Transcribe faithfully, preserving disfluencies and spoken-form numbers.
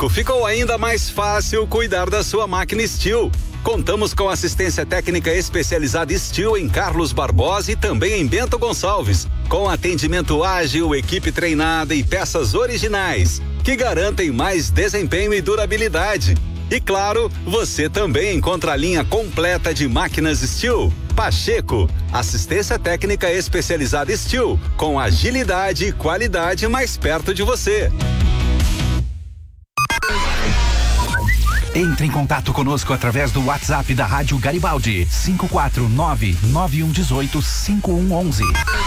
Passeco ficou ainda mais fácil cuidar da sua máquina Steel. Contamos com assistência técnica especializada Steel em Carlos Barbosa e também em Bento Gonçalves, com atendimento ágil, equipe treinada e peças originais, que garantem mais desempenho e durabilidade. E claro, você também encontra a linha completa de máquinas Steel. Pacheco, assistência técnica especializada Steel, com agilidade e qualidade mais perto de você. Entre em contato conosco através do WhatsApp da Rádio Garibaldi, cinco quatro nove nove um um oito cinco um um um.